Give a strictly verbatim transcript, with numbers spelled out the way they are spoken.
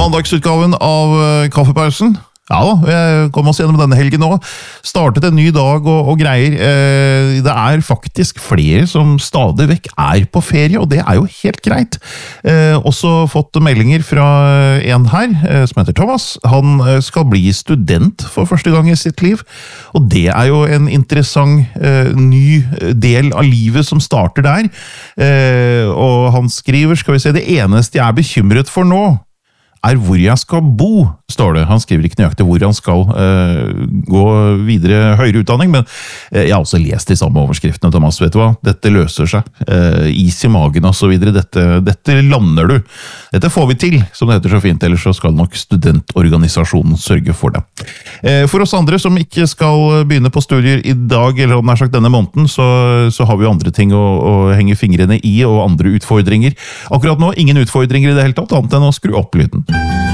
mandagsutgaven av Kaffepausen. Ja da, jeg kom oss gjennom denne helgen nå. Startet en ny dag og, og greier. Det er faktisk flere som stadig vekk er på ferie, og det er jo helt greit. Også fått meldinger fra en her, som heter Thomas. Han skal bli student for første gang i sitt liv, og det er jo en interessant ny del av livet som starter der. Og han skriver, skal vi se, det eneste jeg er bekymret for nå, er hvor jeg skal bo, står det. Han skriver ikke nøyaktig hvor han skal uh, gå videre høyere utdanning, men uh, jeg har også lest de samme overskriftene, Thomas, vet du hva? Dette løser seg. Uh, is i magen og så videre. Dette, dette lander du. Dette får vi til, som det heter så fint, ellers så skal nok studentorganisasjonen sørge for det. Uh, for oss andre som ikke skal begynne på studier i dag, eller nær sagt denne måneden, så, så har vi jo andre ting å, å henge fingrene i, og andre utfordringer. Akkurat nå, ingen utfordringer i det hele tatt, annet enn å skru opp lyden.